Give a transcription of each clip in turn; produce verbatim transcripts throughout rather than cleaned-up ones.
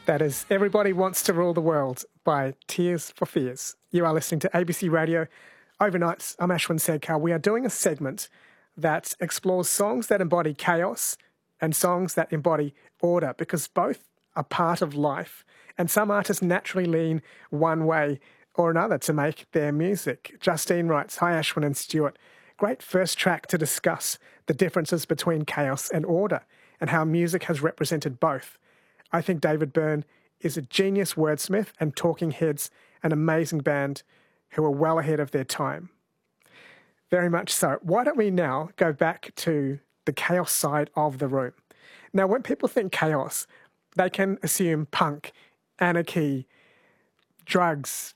That is Everybody Wants to Rule the World by Tears for Fears. You are listening to A B C Radio Overnights. I'm Ashwin Sedkar. We are doing a segment that explores songs that embody chaos and songs that embody order, because both are part of life. And some artists naturally lean one way or another to make their music. Justine writes, "Hi Ashwin and Stuart. Great first track to discuss the differences between chaos and order and how music has represented both. I think David Byrne is a genius wordsmith and Talking Heads, an amazing band who are well ahead of their time." Very much so. Why don't we now go back to the chaos side of the room? Now, when people think chaos, they can assume punk, anarchy, drugs,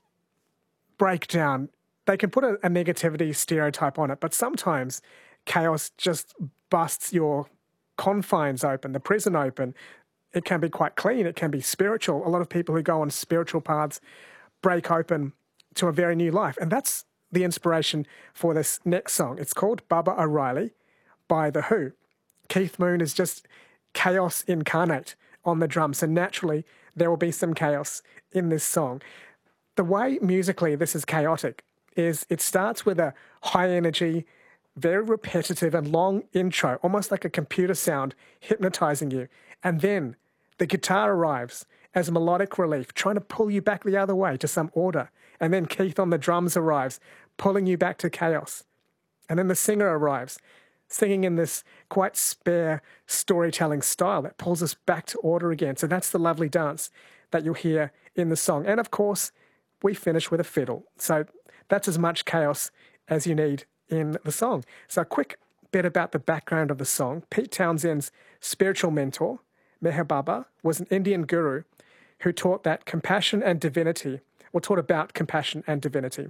breakdown. They can put a, a negativity stereotype on it, but sometimes chaos just busts your confines open, the prison open. It can be quite clean. It can be spiritual. A lot of people who go on spiritual paths break open to a very new life. And that's the inspiration for this next song. It's called Baba O'Riley by The Who. Keith Moon is just chaos incarnate on the drums. And naturally, there will be some chaos in this song. The way musically this is chaotic is it starts with a high energy, very repetitive and long intro, almost like a computer sound hypnotizing you. And then the guitar arrives as melodic relief, trying to pull you back the other way to some order. And then Keith on the drums arrives, pulling you back to chaos. And then the singer arrives, singing in this quite spare storytelling style that pulls us back to order again. So that's the lovely dance that you'll hear in the song. And of course, we finish with a fiddle. So that's as much chaos as you need in the song. So a quick bit about the background of the song. Pete Townshend's spiritual mentor, Meher Baba, was an Indian guru who taught that compassion and divinity, or taught about compassion and divinity,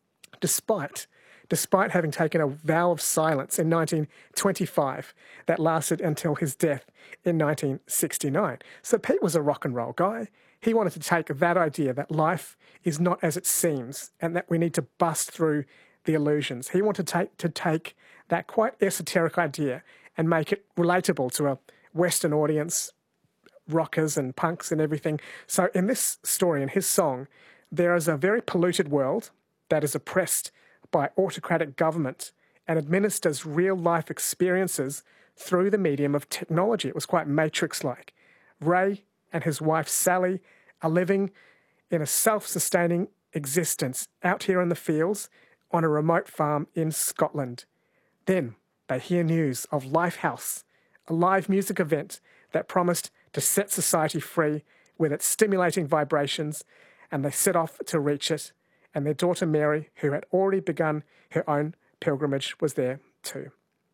despite, despite having taken a vow of silence in nineteen twenty-five that lasted until his death in nineteen sixty-nine. So Pete was a rock and roll guy. He wanted to take that idea that life is not as it seems and that we need to bust through the illusions. He wanted to take, to take that quite esoteric idea and make it relatable to a Western audience, rockers and punks and everything. So in this story, in his song, there is a very polluted world that is oppressed by autocratic government and administers real-life experiences through the medium of technology. It was quite Matrix-like. Ray and his wife Sally are living in a self-sustaining existence out here in the fields on a remote farm in Scotland. Then they hear news of Lifehouse, a live music event that promised to set society free with its stimulating vibrations, and they set off to reach it. And their daughter Mary, who had already begun her own pilgrimage, was there too.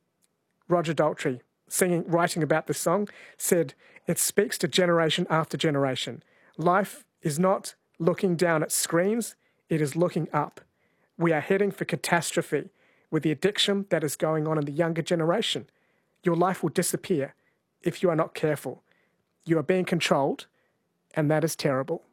Roger Daltrey, singing, writing about this song, said, "It speaks to generation after generation. Life is not looking down at screens, it is looking up. We are heading for catastrophe with the addiction that is going on in the younger generation. Your life will disappear if you are not careful. You are being controlled, and that is terrible."